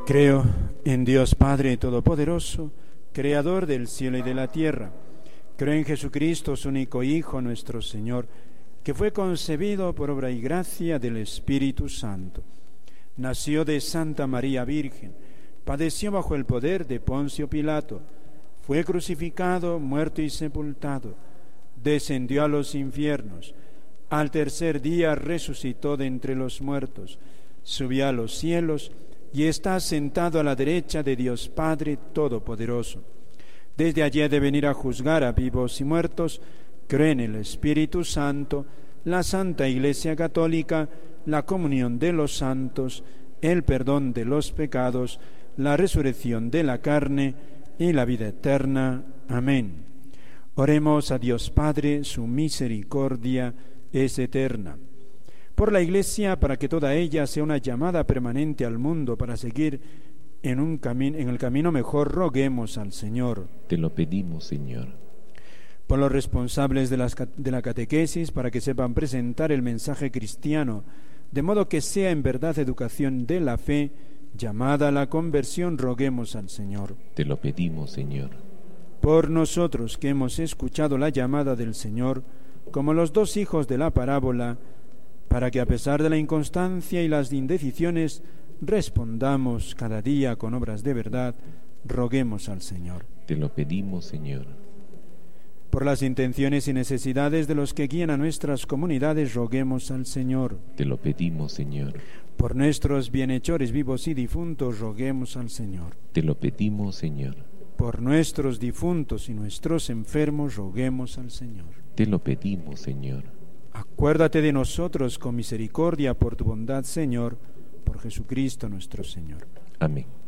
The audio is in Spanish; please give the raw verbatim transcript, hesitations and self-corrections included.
Creo en Dios Padre Todopoderoso, Creador del cielo y de la tierra. Creo en Jesucristo, su único Hijo, nuestro Señor, que fue concebido por obra y gracia del Espíritu Santo. Nació de Santa María Virgen, padeció bajo el poder de Poncio Pilato, fue crucificado, muerto y sepultado, descendió a los infiernos, al tercer día resucitó de entre los muertos, subió a los cielos y está sentado a la derecha de Dios Padre Todopoderoso. Desde allí ha de venir a juzgar a vivos y muertos. Creo en el Espíritu Santo, la Santa Iglesia Católica, la comunión de los santos, el perdón de los pecados, la resurrección de la carne y la vida eterna. Amén. Oremos a Dios Padre, su misericordia es eterna. Por la Iglesia, para que toda ella sea una llamada permanente al mundo para seguir en, un cami- en el camino mejor, roguemos al Señor. Te lo pedimos, Señor. Por los responsables de, las, de la catequesis, para que sepan presentar el mensaje cristiano, de modo que sea en verdad educación de la fe, llamada a la conversión, roguemos al Señor. Te lo pedimos, Señor. Por nosotros que hemos escuchado la llamada del Señor, como los dos hijos de la parábola, para que a pesar de la inconstancia y las indecisiones respondamos cada día con obras de verdad, roguemos al Señor. Te lo pedimos, Señor. Por las intenciones y necesidades de los que guían a nuestras comunidades, roguemos al Señor. Te lo pedimos, Señor. Por nuestros bienhechores vivos y difuntos, roguemos al Señor. Te lo pedimos, Señor. Por nuestros difuntos y nuestros enfermos, roguemos al Señor. Te lo pedimos, Señor. Acuérdate de nosotros con misericordia por tu bondad, Señor, por Jesucristo nuestro Señor. Amén.